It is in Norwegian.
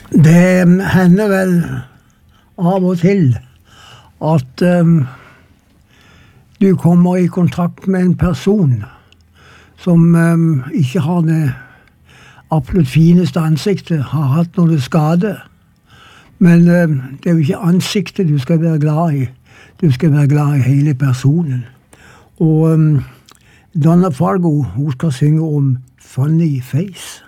Det hender vel av og til at du kommer i kontakt med en person som ikke har det absolutt fineste ansiktet, har hatt noe skade. Men det er jo ikke ansiktet du skal være glad i. Du skal være glad i hele personen. Og Donna Fargo, hun skal synge om funny face.